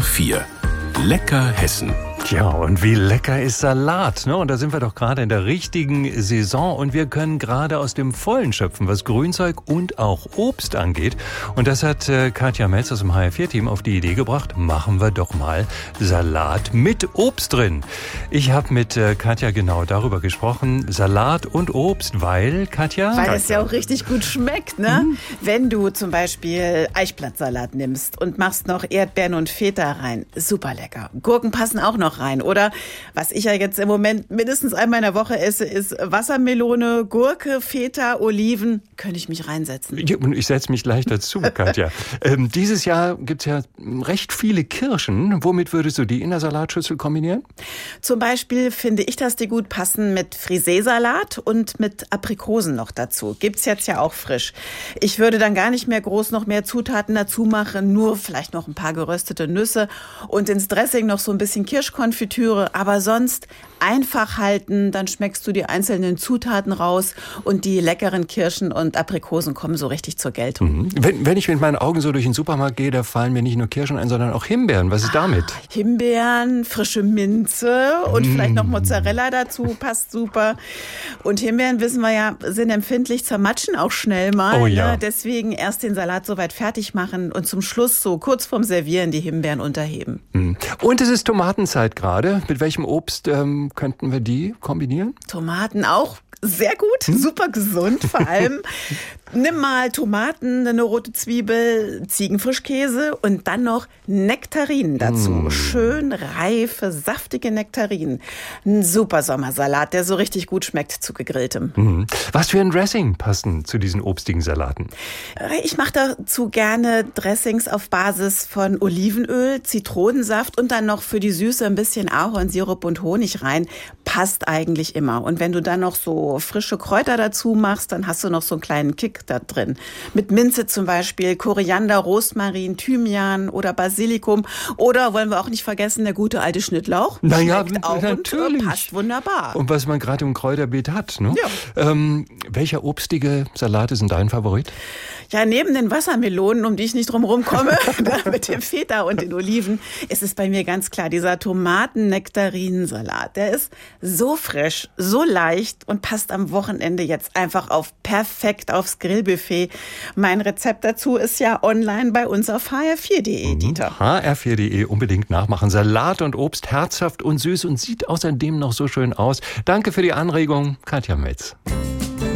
HR4. Lecker Hessen. Ja, und wie lecker ist Salat, ne? Und da sind wir doch gerade in der richtigen Saison und wir können gerade aus dem Vollen schöpfen, was Grünzeug und auch Obst angeht. Und das hat Katja Metz aus dem HR4-Team auf die Idee gebracht, machen wir doch mal Salat mit Obst drin. Ich habe mit Katja genau darüber gesprochen, Salat und Obst, weil, Katja? Weil es ja auch richtig gut schmeckt, ne? Wenn du zum Beispiel Eichblattsalat nimmst und machst noch Erdbeeren und Feta rein, super lecker. Gurken passen auch noch rein. Oder was ich ja jetzt im Moment mindestens einmal in der Woche esse, ist Wassermelone, Gurke, Feta, Oliven. Könnte ich mich reinsetzen. Ja, und ich setze mich gleich dazu, Katja. Dieses Jahr gibt es ja recht viele Kirschen. Womit würdest du die in der Salatschüssel kombinieren? Zum Beispiel finde ich, dass die gut passen mit Friseesalat und mit Aprikosen noch dazu. Gibt's jetzt ja auch frisch. Ich würde dann gar nicht mehr groß noch mehr Zutaten dazu machen, nur vielleicht noch ein paar geröstete Nüsse und ins Dressing noch so ein bisschen Kirschkonfitüre, aber sonst einfach halten, dann schmeckst du die einzelnen Zutaten raus und die leckeren Kirschen und Aprikosen kommen so richtig zur Geltung. Wenn ich mit meinen Augen so durch den Supermarkt gehe, da fallen mir nicht nur Kirschen ein, sondern auch Himbeeren. Was ist damit? Himbeeren, frische Minze und vielleicht noch Mozzarella dazu, passt super. Und Himbeeren, wissen wir ja, sind empfindlich, zermatschen auch schnell mal. Oh ja. Ne? Deswegen erst den Salat soweit fertig machen und zum Schluss so kurz vorm Servieren die Himbeeren unterheben. Und es ist Tomatenzeit gerade. Mit welchem Obst könnten wir die kombinieren? Tomaten auch sehr gut, super gesund vor allem. Nimm mal Tomaten, eine rote Zwiebel, Ziegenfrischkäse und dann noch Nektarinen dazu. Schön reife, saftige Nektarinen. Ein super Sommersalat, der so richtig gut schmeckt zu gegrilltem. Was für ein Dressing passen zu diesen obstigen Salaten? Ich mache dazu gerne Dressings auf Basis von Olivenöl, Zitronensaft und dann noch für die Süße ein bisschen Ahornsirup und Honig rein. Passt eigentlich immer. Und wenn du dann noch so frische Kräuter dazu machst, dann hast du noch so einen kleinen Kick da drin. Mit Minze zum Beispiel, Koriander, Rosmarin, Thymian oder Basilikum. Oder wollen wir auch nicht vergessen, der gute alte Schnittlauch. Naja, schmeckt auch natürlich. Und passt wunderbar. Und was man gerade im Kräuterbeet hat, ne? Ja. Welcher obstige Salat ist denn dein Favorit? Ja, neben den Wassermelonen, um die ich nicht drum rumkomme, mit dem Feta und den Oliven, ist es bei mir ganz klar dieser Tomaten-Nektarinen-Salat. Der ist so frisch, so leicht und passt am Wochenende jetzt einfach perfekt aufs Grillbuffet. Mein Rezept dazu ist ja online bei uns auf hr4.de, Dieter. hr4.de unbedingt nachmachen. Salat und Obst, herzhaft und süß und sieht außerdem noch so schön aus. Danke für die Anregung, Katja Metz.